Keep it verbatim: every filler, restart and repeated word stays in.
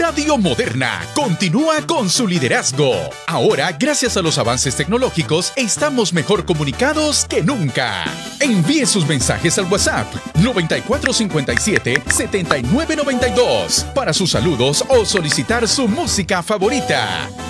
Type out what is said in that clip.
Radio Moderna continúa con su liderazgo. Ahora, gracias a los avances tecnológicos, estamos mejor comunicados que nunca. Envíe sus mensajes al WhatsApp noventa y cuatro cincuenta y siete setenta y nueve noventa y dos para sus saludos o solicitar su música favorita.